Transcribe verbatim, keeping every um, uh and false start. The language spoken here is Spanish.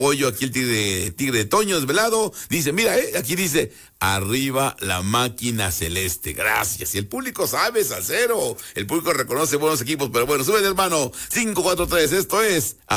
Pollo, aquí el tigre, tigre Toño Desvelado, dice, mira, eh, aquí dice, arriba la máquina celeste, gracias. Y el público sabe, Salcero, el público reconoce buenos equipos, pero bueno, sube hermano, cinco cuatro tres, esto es...